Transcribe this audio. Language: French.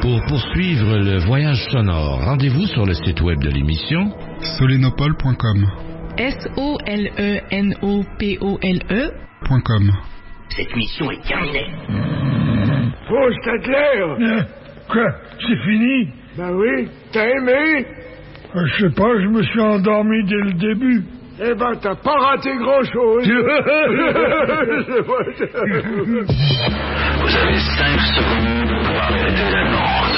Pour poursuivre le voyage sonore, rendez-vous sur le site web de l'émission solenopole.com. SOLENOPOLE.com. Cette mission est terminée. Oh, Stadler! Quoi? C'est fini? Ben oui, t'as aimé? Je sais pas, je me suis endormi dès le début. Eh ben, t'as pas raté grand-chose. Vous avez 5 secondes pour arrêter l'annonce.